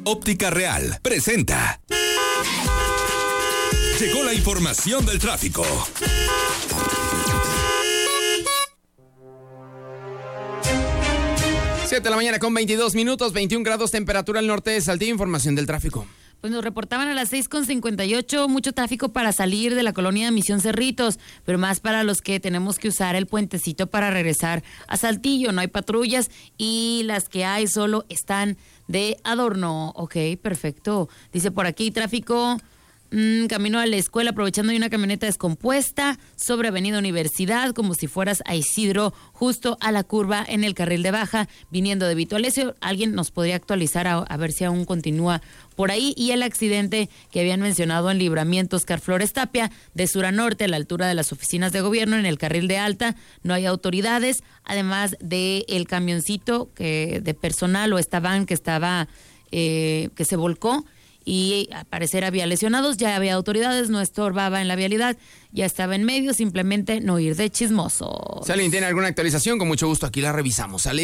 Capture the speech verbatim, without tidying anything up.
Óptica Real presenta. Llegó la información del tráfico. siete de la mañana con veintidós minutos, veintiún grados, temperatura al norte de Saltillo. Información del tráfico. Pues nos reportaban a las seis con cincuenta y ocho, mucho tráfico para salir de la colonia de Misión Cerritos, pero más para los que tenemos que usar el puentecito para regresar a Saltillo. No hay patrullas y las que hay solo están de adorno. Ok, perfecto. Dice por aquí, tráfico... Mm, camino a la escuela aprovechando de una camioneta descompuesta sobre Avenida Universidad, como si fueras a Isidro, justo a la curva en el carril de baja, viniendo de Vito Alessio. Alguien nos podría actualizar a, a ver si aún continúa por ahí. Y el accidente que habían mencionado en Libramiento Oscar Flores Tapia, de sur a norte, a la altura de las oficinas de gobierno, en el carril de alta, no hay autoridades, además de el camioncito que de personal o esta van que estaba, eh, que se volcó, y al parecer había lesionados, ya había autoridades, no estorbaba en la vialidad, ya estaba en medio, simplemente no ir de chismoso. Si alguien tiene alguna actualización, con mucho gusto aquí la revisamos. ¿Sale?